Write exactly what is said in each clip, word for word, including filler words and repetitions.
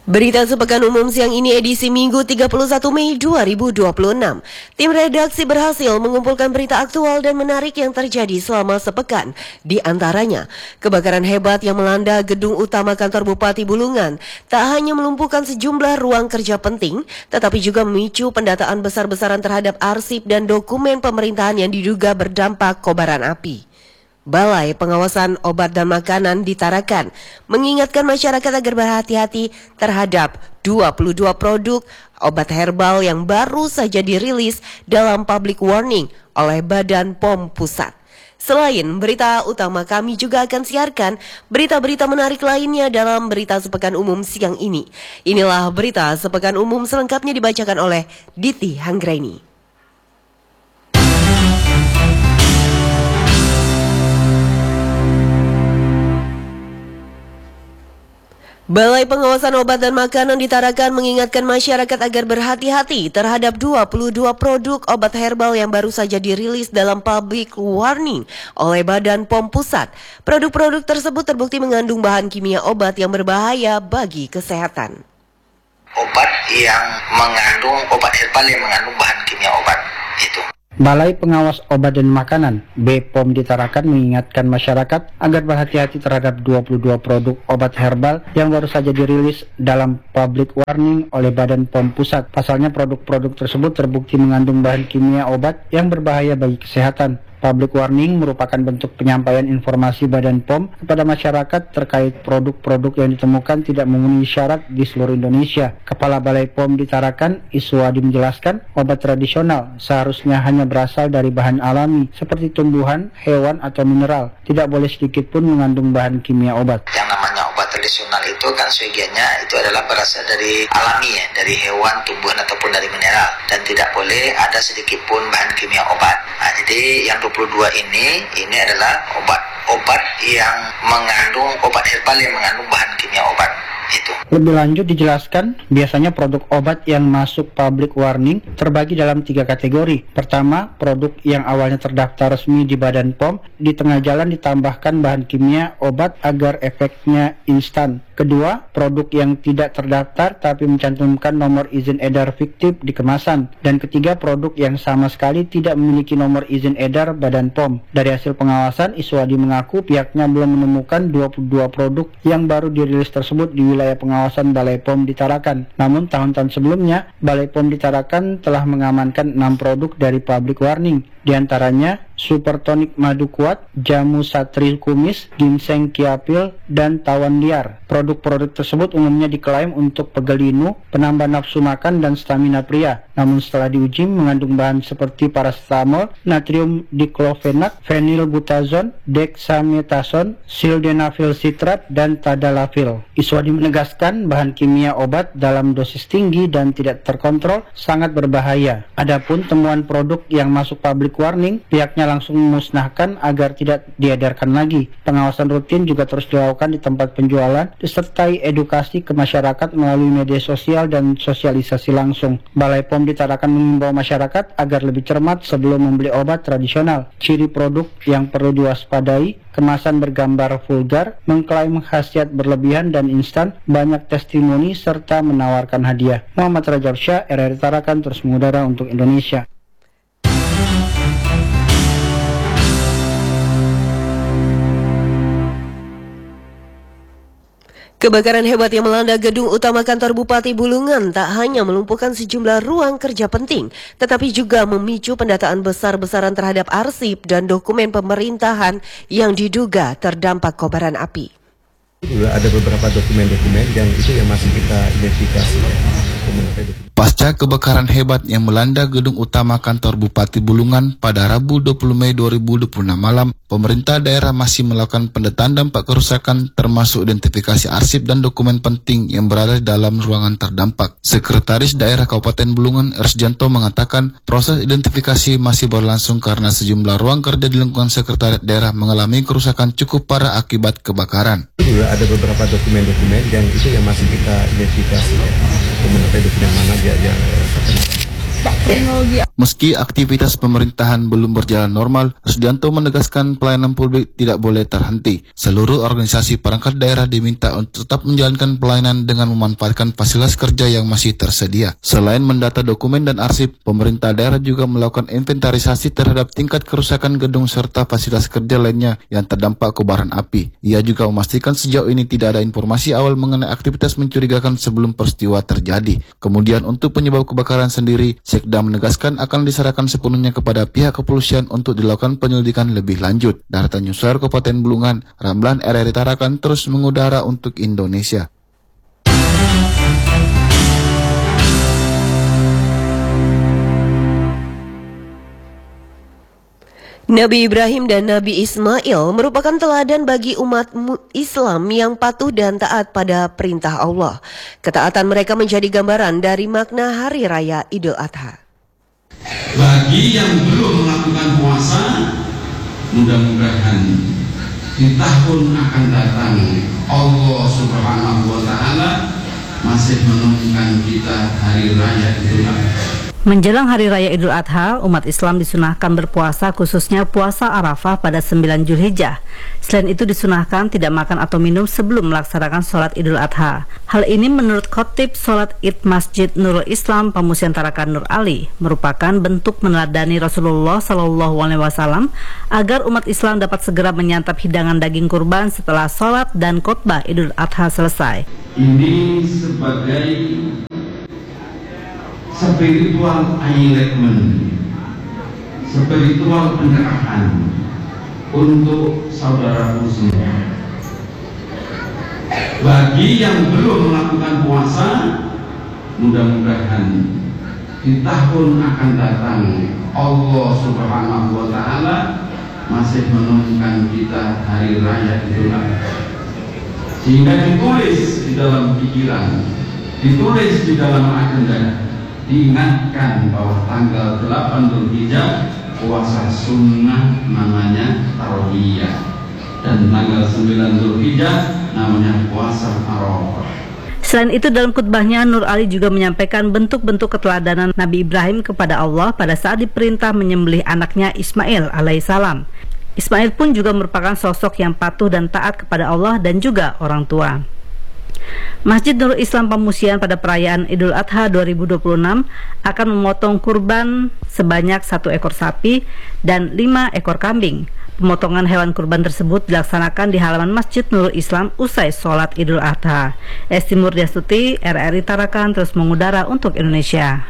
Berita sepekan umum siang ini edisi Minggu tiga puluh satu Mei dua ribu dua puluh enam. Tim redaksi berhasil mengumpulkan berita aktual dan menarik yang terjadi selama sepekan. Di antaranya, kebakaran hebat yang melanda gedung utama kantor Bupati Bulungan tak hanya melumpuhkan sejumlah ruang kerja penting, tetapi juga memicu pendataan besar-besaran terhadap arsip dan dokumen pemerintahan yang diduga berdampak kobaran api. Balai Pengawasan Obat dan Makanan di Tarakan mengingatkan masyarakat agar berhati-hati terhadap dua puluh dua produk obat herbal yang baru saja dirilis dalam public warning oleh Badan P O M Pusat. Selain berita utama, kami juga akan siarkan berita-berita menarik lainnya dalam berita sepekan umum siang ini. Inilah berita sepekan umum selengkapnya dibacakan oleh Diti Hanggraini. Balai Pengawasan Obat dan Makanan di Tarakan mengingatkan masyarakat agar berhati-hati terhadap dua puluh dua produk obat herbal yang baru saja dirilis dalam public warning oleh Badan P O M Pusat. Produk-produk tersebut terbukti mengandung bahan kimia obat yang berbahaya bagi kesehatan. Obat yang mengandung obat herbal yang mengandung bahan kimia obat itu. Balai Pengawas Obat dan Makanan B P O M di Tarakan mengingatkan masyarakat agar berhati-hati terhadap dua puluh dua produk obat herbal yang baru saja dirilis dalam public warning oleh Badan P O M Pusat. Pasalnya produk-produk tersebut terbukti mengandung bahan kimia obat yang berbahaya bagi kesehatan. Public warning merupakan bentuk penyampaian informasi Badan P O M kepada masyarakat terkait produk-produk yang ditemukan tidak memenuhi syarat di seluruh Indonesia. Kepala Balai P O M di Tarakan, Iswadi menjelaskan, obat tradisional seharusnya hanya berasal dari bahan alami seperti tumbuhan, hewan, atau mineral. Tidak boleh sedikit pun mengandung bahan kimia obat. Yang namanya obat tradisional itu kan sebagiannya itu adalah berasal dari alami ya, dari hewan, tumbuhan, ataupun dari mineral. Dan tidak boleh ada sedikit pun bahan kimia obat. Nah, jadi yang dua puluh dua ini, ini adalah obat-obat yang mengandung, obat herbal yang mengandung bahan kimia obat. Itu. Lebih lanjut dijelaskan, biasanya produk obat yang masuk public warning terbagi dalam tiga kategori. Pertama, produk yang awalnya terdaftar resmi di Badan P O M, di tengah jalan ditambahkan bahan kimia obat agar efeknya instan. Kedua, produk yang tidak terdaftar tapi mencantumkan nomor izin edar fiktif di kemasan. Dan ketiga, produk yang sama sekali tidak memiliki nomor izin edar Badan P O M. Dari hasil pengawasan, Iswadi mengaku pihaknya belum menemukan dua puluh dua produk yang baru dirilis tersebut di wilayah pengawasan Balai P O M di Tarakan. Namun tahun-tahun sebelumnya, Balai P O M di Tarakan telah mengamankan enam produk dari public warning. Di antaranya Super Tonic Madu Kuat, Jamu Satri Kumis, Ginseng Kiapil, dan Tawan Liar. Produk-produk tersebut umumnya diklaim untuk pegelinu, penambah nafsu makan, dan stamina pria. Namun setelah diuji mengandung bahan seperti paracetamol, natrium diklofenak, fenilbutazon, dexamethasone, sildenafil citrat, dan tadalafil. Iswadi menegaskan bahan kimia obat dalam dosis tinggi dan tidak terkontrol sangat berbahaya. Adapun temuan produk yang masuk public warning, pihaknya langsung memusnahkan agar tidak diedarkan lagi. Pengawasan rutin juga terus dilakukan di tempat penjualan, disertai edukasi ke masyarakat melalui media sosial dan sosialisasi langsung. Balai P O M di Tarakan mengimbau masyarakat agar lebih cermat sebelum membeli obat tradisional. Ciri produk yang perlu diwaspadai, kemasan bergambar vulgar, mengklaim khasiat berlebihan dan instan, banyak testimoni, serta menawarkan hadiah. Muhammad Rajab Syah, R R I Tarakan, terus mengudara untuk Indonesia. Kebakaran hebat yang melanda gedung utama kantor Bupati Bulungan tak hanya melumpuhkan sejumlah ruang kerja penting, tetapi juga memicu pendataan besar-besaran terhadap arsip dan dokumen pemerintahan yang diduga terdampak kobaran api. Juga ada beberapa dokumen-dokumen yang itu yang masih kita identifikasi. Pasca kebakaran hebat yang melanda gedung utama kantor Bupati Bulungan pada Rabu dua puluh Mei dua ribu dua puluh enam malam, pemerintah daerah masih melakukan pendataan dampak kerusakan termasuk identifikasi arsip dan dokumen penting yang berada dalam ruangan terdampak. Sekretaris Daerah Kabupaten Bulungan Ersjanto mengatakan proses identifikasi masih berlangsung karena sejumlah ruang kerja di lingkungan sekretariat daerah mengalami kerusakan cukup parah akibat kebakaran. Juga ada beberapa dokumen-dokumen yang itu yang masih kita identifikasi. Dokumen-dokumen mana dia yang terkena. Meski aktivitas pemerintahan belum berjalan normal, Rusdianto menegaskan pelayanan publik tidak boleh terhenti. Seluruh organisasi perangkat daerah diminta untuk tetap menjalankan pelayanan dengan memanfaatkan fasilitas kerja yang masih tersedia. Selain mendata dokumen dan arsip, pemerintah daerah juga melakukan inventarisasi terhadap tingkat kerusakan gedung serta fasilitas kerja lainnya yang terdampak kobaran api. Ia juga memastikan sejauh ini tidak ada informasi awal mengenai aktivitas mencurigakan sebelum peristiwa terjadi. Kemudian untuk penyebab kebakaran sendiri, Sekda menegaskan akan diserahkan sepenuhnya kepada pihak kepolisian untuk dilakukan penyelidikan lebih lanjut. Daratan Nyusar Kabupaten Bulungan, Ramlan R R I Tarakan terus mengudara untuk Indonesia. Nabi Ibrahim dan Nabi Ismail merupakan teladan bagi umat Islam yang patuh dan taat pada perintah Allah. Ketaatan mereka menjadi gambaran dari makna Hari Raya Idul Adha. Bagi yang belum melakukan puasa, mudah-mudahan di tahun akan datang Allah Subhanahu wa Ta'ala masih menunjukkan kita Hari Raya Idul Adha. Menjelang Hari Raya Idul Adha, umat Islam disunahkan berpuasa, khususnya puasa Arafah pada sembilan Zulhijjah. Selain itu disunahkan tidak makan atau minum sebelum melaksanakan sholat Idul Adha. Hal ini menurut khotib sholat Id Masjid Nurul Islam Pamusian Tarakan Nur Ali merupakan bentuk meneladani Rasulullah Shallallahu Alaihi Wasallam agar umat Islam dapat segera menyantap hidangan daging kurban setelah sholat dan khotbah Idul Adha selesai. Ini sebagai spiritual enlightenment, spiritual pencerahan untuk saudaraku semua. Bagi yang belum melakukan puasa, mudah-mudahan di tahun akan datang Allah Subhanahu wa Ta'ala masih menunjukkan kita Hari Raya Idul Adha, sehingga ditulis di dalam pikiran, ditulis di dalam agenda, diingatkan bahwa tanggal delapan Zulhijjah puasa sunnah namanya Tarawiyah, dan tanggal sembilan Zulhijjah namanya puasa Arafah. Selain itu dalam khutbahnya Nur Ali juga menyampaikan bentuk-bentuk keteladanan Nabi Ibrahim kepada Allah pada saat diperintah menyembelih anaknya Ismail alaihissalam. Ismail pun juga merupakan sosok yang patuh dan taat kepada Allah dan juga orang tua. Masjid Nurul Islam Pamusian pada perayaan Idul Adha dua ribu dua puluh enam akan memotong kurban sebanyak satu ekor sapi dan lima ekor kambing. Pemotongan hewan kurban tersebut dilaksanakan di halaman Masjid Nurul Islam usai sholat Idul Adha. Esti Murdiastuti, R R I Tarakan terus mengudara untuk Indonesia.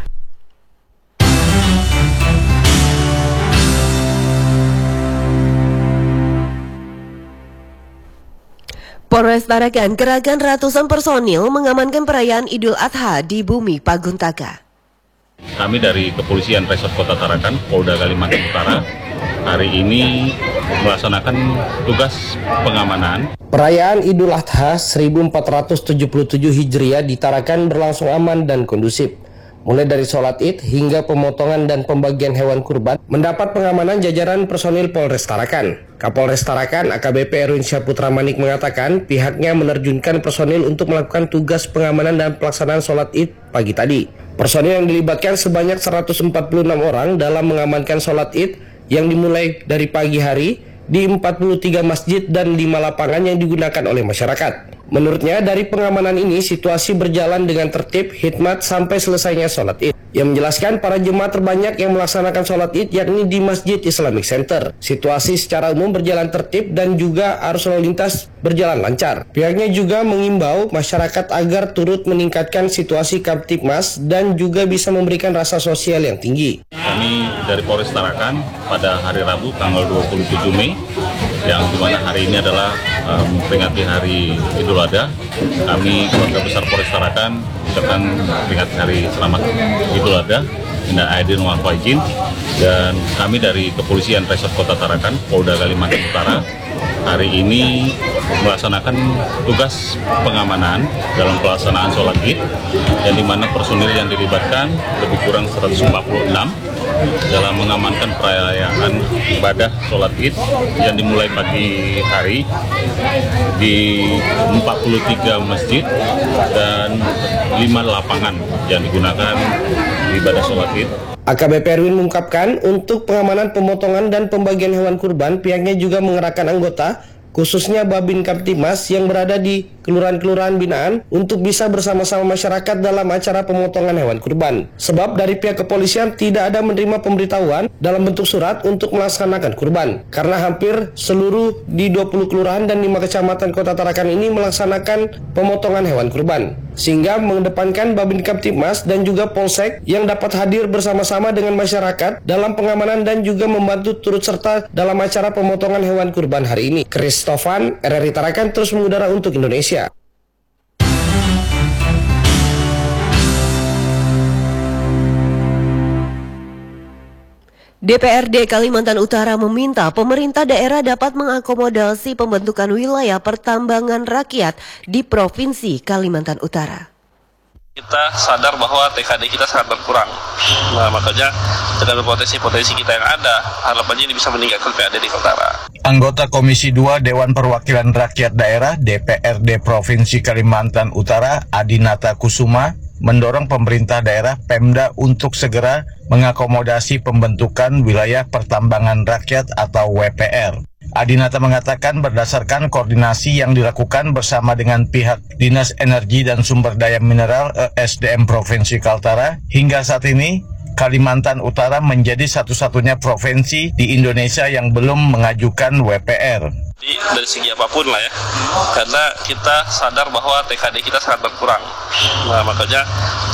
Polres Tarakan kerahkan ratusan personil mengamankan perayaan Idul Adha di Bumi Paguntaka. Kami dari Kepolisian Resort Kota Tarakan, Polda Kalimantan Utara, hari ini melaksanakan tugas pengamanan. Perayaan Idul Adha seribu empat ratus tujuh puluh tujuh Hijriah di Tarakan berlangsung aman dan kondusif. Mulai dari sholat Id hingga pemotongan dan pembagian hewan kurban mendapat pengamanan jajaran personil Polres Tarakan. Kapolres Tarakan A K B P Erwin Syahputra Manik mengatakan pihaknya menerjunkan personil untuk melakukan tugas pengamanan dan pelaksanaan sholat Id pagi tadi. Personil yang dilibatkan sebanyak seratus empat puluh enam orang dalam mengamankan sholat Id yang dimulai dari pagi hari di empat puluh tiga masjid dan lima lapangan yang digunakan oleh masyarakat. Menurutnya, dari pengamanan ini situasi berjalan dengan tertib, hikmat sampai selesainya sholat Id. Yang menjelaskan para jemaah terbanyak yang melaksanakan sholat Id yakni di Masjid Islamic Center. Situasi secara umum berjalan tertib dan juga arus lalu lintas berjalan lancar. Pihaknya juga mengimbau masyarakat agar turut meningkatkan situasi Kamtibmas dan juga bisa memberikan rasa sosial yang tinggi. Kami dari Polres Tarakan pada hari Rabu tanggal dua puluh tujuh Mei, yang dimana hari ini adalah um, peringati hari Idul Adha. Kami keluarga besar Polres Tarakan ucapkan peringati hari selamat Idul Adha, minal aidin wal faizin, dan kami dari Kepolisian Resort Kota Tarakan, Polda Kalimantan Utara, hari ini melaksanakan tugas pengamanan dalam pelaksanaan sholat Id, yang dimana personil yang dilibatkan lebih kurang seratus empat puluh enam dalam mengamankan perayaan ibadah sholat Id yang dimulai pagi hari di empat puluh tiga masjid dan lima lapangan yang digunakan ibadah sholat id. A K B P Erwin mengungkapkan untuk pengamanan pemotongan dan pembagian hewan kurban, pihaknya juga mengerahkan anggota khususnya Babin Kamtibmas yang berada di kelurahan-kelurahan binaan untuk bisa bersama-sama masyarakat dalam acara pemotongan hewan kurban. Sebab dari pihak kepolisian tidak ada menerima pemberitahuan dalam bentuk surat untuk melaksanakan kurban. Karena hampir seluruh di dua puluh kelurahan dan lima kecamatan Kota Tarakan ini melaksanakan pemotongan hewan kurban. Sehingga mengedepankan Babin Kamtibmas dan juga Polsek yang dapat hadir bersama-sama dengan masyarakat dalam pengamanan dan juga membantu turut serta dalam acara pemotongan hewan kurban hari ini. Kristofan, R R I Tarakan terus mengudara untuk Indonesia. D P R D Kalimantan Utara meminta pemerintah daerah dapat mengakomodasi pembentukan wilayah pertambangan rakyat di Provinsi Kalimantan Utara. Kita sadar bahwa T K D kita sangat berkurang. Nah, makanya dengan potensi-potensi kita yang ada, harapannya ini bisa meningkatkan P A D di Kaltara. Anggota Komisi dua Dewan Perwakilan Rakyat Daerah D P R D Provinsi Kalimantan Utara, Adinata Kusuma, mendorong pemerintah daerah Pemda untuk segera mengakomodasi pembentukan wilayah pertambangan rakyat atau W P R. Adinata mengatakan berdasarkan koordinasi yang dilakukan bersama dengan pihak Dinas Energi dan Sumber Daya Mineral E S D M Provinsi Kaltara, hingga saat ini Kalimantan Utara menjadi satu-satunya provinsi di Indonesia yang belum mengajukan W P R. Jadi dari segi apapun lah ya, karena kita sadar bahwa T K D kita sangat berkurang. Nah, makanya